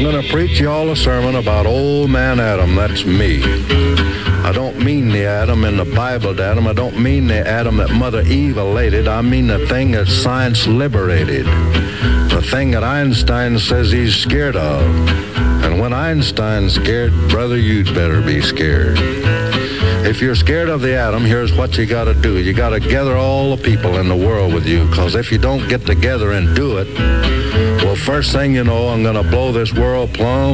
going to preach you all a sermon about old man Adam. That's me. I don't mean the Adam in the Bible, Adam. I don't mean the Adam that Mother Eve elated. I mean the thing that science liberated. The thing that Einstein says he's scared of. And when Einstein's scared, brother, you'd better be scared. If you're scared of the atom, here's what you got to do. You got to gather all the people in the world with you, because if you don't get together and do it, well, first thing you know, I'm going to blow this world plumb